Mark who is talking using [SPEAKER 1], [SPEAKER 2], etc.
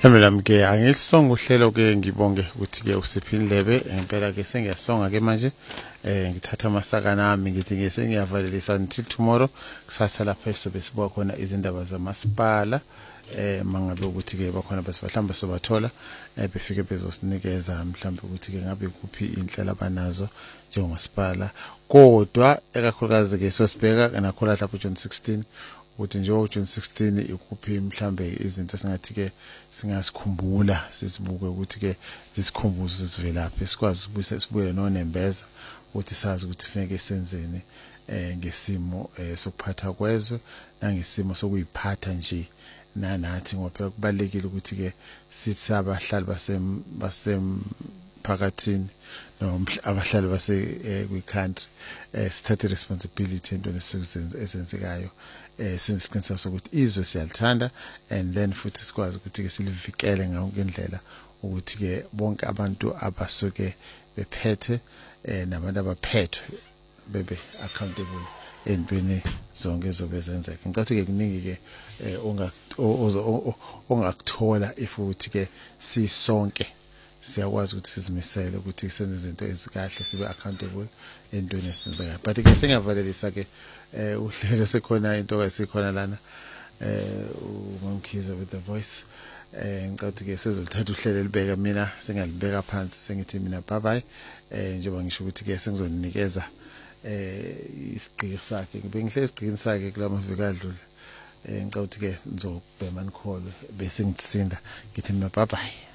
[SPEAKER 1] Emela ke angilisonga uhlelo ke ngibonge ukuthi ke usiphindlebe ngempela ke sengiyasonga ke manje ngithatha amasakana ami ngithi ke sengiyavalelisa until tomorrow kusasa lapha esobe sibuka khona izindaba zamasipala mangabe ukuthi ke bakhona mhlawumbe sobathola befike bezosinikeza mhlawumbe ukuthi ke ngabe kuphi inhlelo abanazo njengomasipala kodwa ekakhulukazi ke sosibheka nakho lapha June 16 ukuthi njengo June 16 ikuphi mhlambe izinto singathi ke singasikhumbula sisibuke ukuthi ke sisikhumbuzo sivelaphi sikwazi ukubuyisa sibuye nonembeza ukuthi sazi ukuthi kufanele senzeni ngesimo sokuphatha kwezwe nangesimo sokuyiphatha nje nanathi ngoba phela kubalekile ukuthi ke sithi abahlali basemphakathini noma abahlali base kwi-country sithathe responsibility entweni esenzekayo senze isiqiniseko sokuthi izwe siyalithanda and then futhi sikwazi ukuthi ke silivikele ngendlela ukuthi ke bonke abantu abasuke bephethe nabantu abaphethwe bebe accountable entweni zonke ezobezenzeka. Ngicabanga ke kuningi ke ongakuthola if ukuthi ke sisonke siyakwazi ukuthi sizimisele ukuthi senze izinto ezikahle sibe accountable entweni esenzekayo. But ke sengiyavalelisa ke uhlelo sekhona into esikhona lana uMamkhize with the voice ngicabanga ke sizolithatha uhlelo libeka mina sengalibeka phansi sengithi mina bye bye njengoba ngisho ukuthi ke sengizonikeza isigqiki sakhe ngibe ngihlele isigqiki sakhe kulamaviki adlule ngicabanga ukuthi ke ngizobhema nikholwe bese ngitsinda ngithi mina bye bye.